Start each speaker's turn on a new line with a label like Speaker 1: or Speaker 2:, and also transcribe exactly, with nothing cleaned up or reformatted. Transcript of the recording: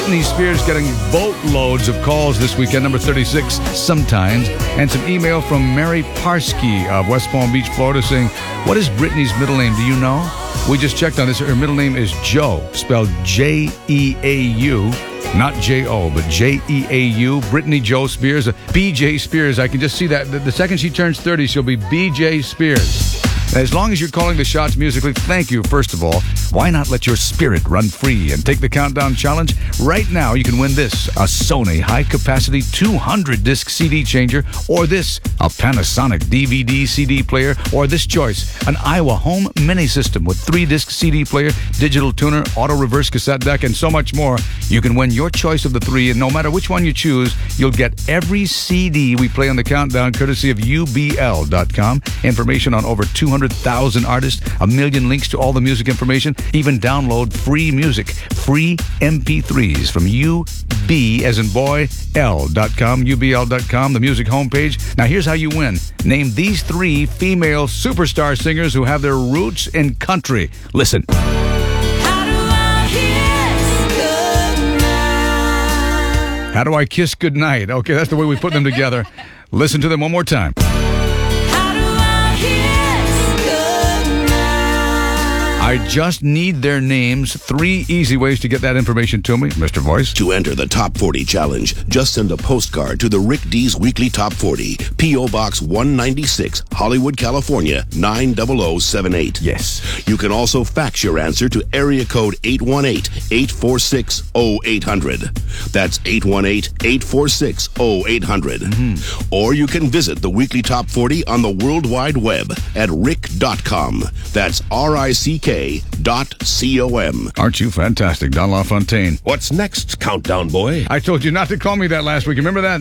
Speaker 1: Britney Spears getting boatloads of calls this weekend, number thirty-six, sometimes. And some email from Mary Parsky of West Palm Beach, Florida, saying, what is Britney's middle name? Do you know? We just checked on this. Her middle name is Joe, spelled J E A U. Not J O, but J E A U. Britney Joe Spears. B J Spears. I can just see that. The second she turns thirty, she'll be B J Spears. As long as you're calling the shots musically, thank you, first of all. Why not let your spirit run free and take the Countdown Challenge? Right now, you can win this, a Sony high-capacity two hundred disc C D changer, or this, a Panasonic D V D C D player, or this choice, an Iowa home mini system with three disc C D player, digital tuner, auto-reverse cassette deck, and so much more. You can win your choice of the three, and no matter which one you choose, you'll get every C D we play on the Countdown, courtesy of U B L dot com. Information on over two hundred thousand artists, a million links to all the music information, even download free music, free M P threes from U B as in boy, L dot com, U B L dot com, the music homepage. Now here's how you win. Name these three female superstar singers who have their roots in country. Listen. How do I kiss goodnight? Okay, that's the way we put them together. Listen to them one more time. I just need their names. Three easy ways to get that information to me, Mister Voice.
Speaker 2: To enter the Top forty Challenge, just send a postcard to the Rick D's Weekly Top forty, P O. Box one ninety-six, Hollywood, California, nine zero zero seven eight.
Speaker 1: Yes.
Speaker 2: You can also fax your answer to area code eight one eight, eight four six, zero eight zero zero. That's eight one eight, eight four six, zero eight zero zero. Mm-hmm. Or you can visit the Weekly Top forty on the World Wide Web at rick dot com. That's R I C K dot C O M.
Speaker 1: Aren't you fantastic, Don LaFontaine?
Speaker 3: What's next, Countdown Boy?
Speaker 1: I told you not to call me that last week. Remember that?